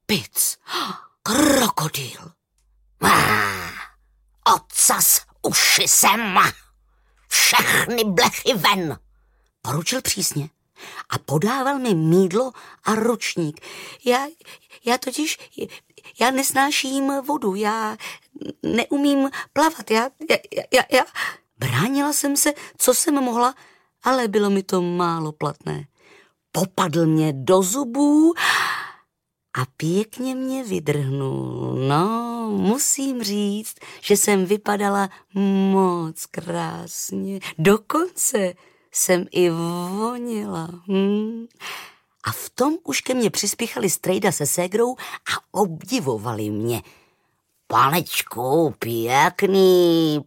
Pic, krokodýl. Ocas uši sem, všechny blechy ven, poručil přísně a podával mi mýdlo a ručník. Já nesnáším vodu, já neumím plavat, já bránila jsem se, co jsem mohla, ale bylo mi to málo platné. Popadl mě do zubů a pěkně mě vydrhnul. No, musím říct, že jsem vypadala moc krásně. Dokonce jsem i vonila. A v tom už ke mně přispěchali strejda se ségrou a obdivovali mě. Panečku, pěkný.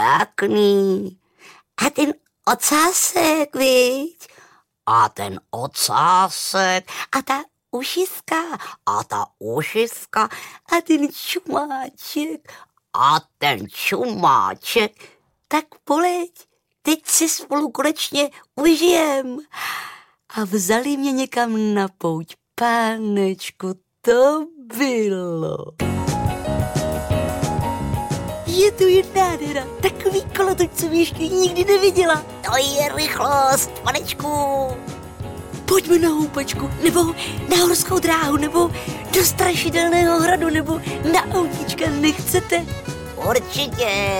A ten ocásek, viď? A ten ocásek. A ta ušiska. A ta ušiska. A ten čumáček. A ten čumáček. Tak poleď, teď si spolu konečně užijem. A vzali mě někam na pouť. Panečku, to bylo. Je to jen nádhera, takový kolotoč jsem ještě nikdy neviděla. To je rychlost, panečku. Pojďme na houpačku, nebo na horskou dráhu, nebo do strašidelného hradu, nebo na autíčka, nechcete? Určitě.